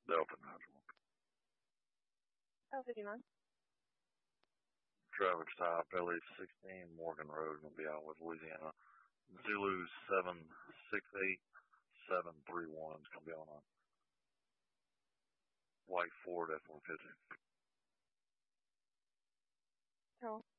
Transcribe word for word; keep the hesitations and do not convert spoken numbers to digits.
Delta nine one. Oh, fifty-nine. Travis Type, L E sixteen, Morgan Road, going to be out with Louisiana. Zulu seven six eight seven three one is going to be on a white Ford F one fifty. Oh.